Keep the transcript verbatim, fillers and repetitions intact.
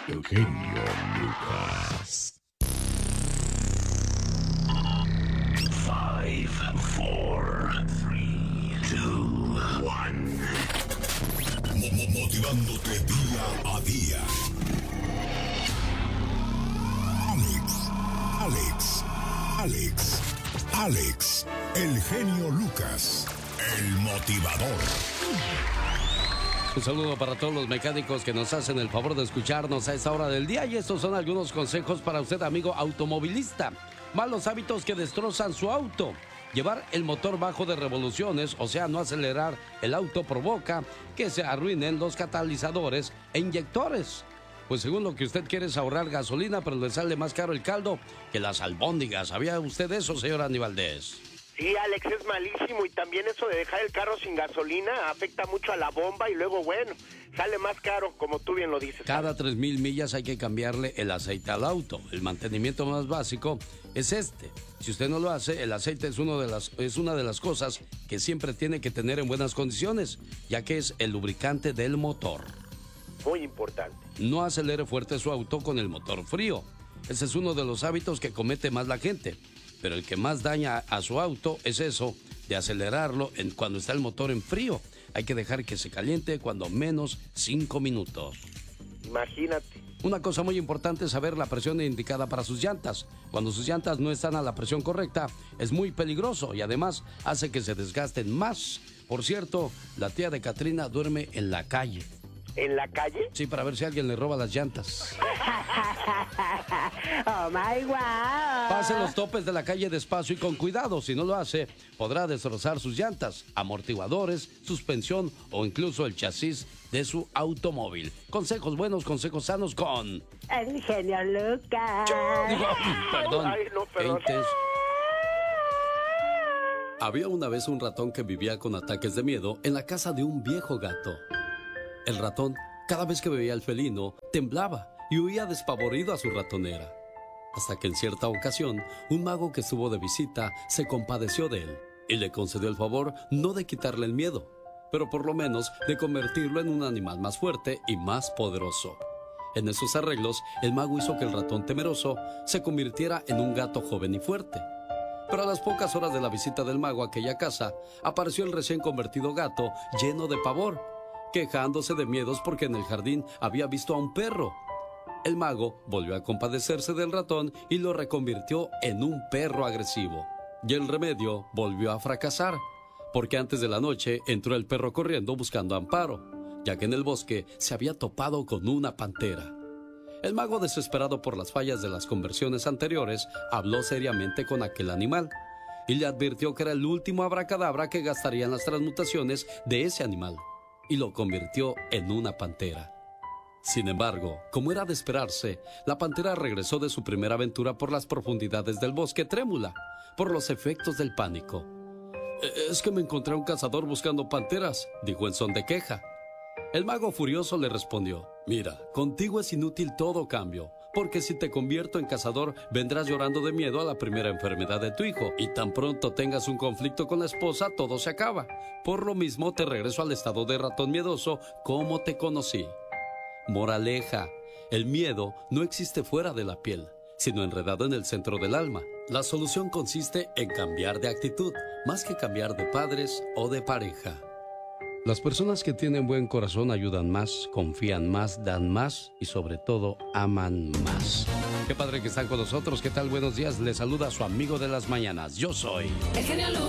Eugenio Lucas. Five, four, three, two, one. Motivándote día a día. Alex, Alex, Alex, Alex, el genio Lucas, el motivador. Un saludo para todos los mecánicos que nos hacen el favor de escucharnos a esta hora del día, y estos son algunos consejos para usted, amigo automovilista. Malos hábitos que destrozan su auto. Llevar el motor bajo de revoluciones, o sea, no acelerar el auto, provoca que se arruinen los catalizadores e inyectores. Pues según lo que usted quiere es ahorrar gasolina, pero le sale más caro el caldo que las albóndigas. ¿Sabía usted eso, señor Andy Valdés? Sí, Alex, es malísimo, y también eso de dejar el carro sin gasolina afecta mucho a la bomba y luego, bueno, sale más caro, como tú bien lo dices. Cada tres mil millas hay que cambiarle el aceite al auto. El mantenimiento más básico es este. Si usted no lo hace, el aceite es, uno de las, es una de las cosas que siempre tiene que tener en buenas condiciones, ya que es el lubricante del motor. Muy importante. No acelere fuerte su auto con el motor frío. Ese es uno de los hábitos que comete más la gente. Pero el que más daña a su auto es eso de acelerarlo en cuando está el motor en frío. Hay que dejar que se caliente cuando menos cinco minutos. Imagínate. Una cosa muy importante es saber la presión indicada para sus llantas. Cuando sus llantas no están a la presión correcta, es muy peligroso y además hace que se desgasten más. Por cierto, la tía de Katrina duerme en la calle. ¿En la calle? Sí, para ver si alguien le roba las llantas. Oh my wow. Pase los topes de la calle despacio y con cuidado. Si no lo hace, podrá destrozar sus llantas, amortiguadores, suspensión o incluso el chasis de su automóvil. Consejos buenos, consejos sanos con El genio Lucas. Digo, perdón. Ay, no, perdón. Qué intenso. Había una vez un ratón que vivía con ataques de miedo en la casa de un viejo gato. El ratón, cada vez que veía al felino, temblaba y huía despavorido a su ratonera. Hasta que en cierta ocasión, un mago que estuvo de visita se compadeció de él y le concedió el favor no de quitarle el miedo, pero por lo menos de convertirlo en un animal más fuerte y más poderoso. En esos arreglos, el mago hizo que el ratón temeroso se convirtiera en un gato joven y fuerte. Pero a las pocas horas de la visita del mago a aquella casa, apareció el recién convertido gato lleno de pavor, quejándose de miedos porque en el jardín había visto a un perro. El mago volvió a compadecerse del ratón y lo reconvirtió en un perro agresivo. Y el remedio volvió a fracasar, porque antes de la noche entró el perro corriendo buscando amparo, ya que en el bosque se había topado con una pantera. El mago, desesperado por las fallas de las conversiones anteriores, habló seriamente con aquel animal y le advirtió que era el último abracadabra que gastaría en las transmutaciones de ese animal, y lo convirtió en una pantera. Sin embargo, como era de esperarse, la pantera regresó de su primera aventura por las profundidades del bosque trémula, por los efectos del pánico. «Es que me encontré a un cazador buscando panteras», dijo en son de queja. El mago furioso le respondió: «Mira, contigo es inútil todo cambio, porque si te convierto en cazador, vendrás llorando de miedo a la primera enfermedad de tu hijo, y tan pronto tengas un conflicto con la esposa, todo se acaba. Por lo mismo, te regreso al estado de ratón miedoso como te conocí». Moraleja: el miedo no existe fuera de la piel, sino enredado en el centro del alma. La solución consiste en cambiar de actitud, más que cambiar de padres o de pareja. Las personas que tienen buen corazón ayudan más, confían más, dan más y sobre todo aman más. Qué padre que están con nosotros. ¿Qué tal? Buenos días. Les saluda su amigo de las mañanas. Yo soy... El genio Lucas.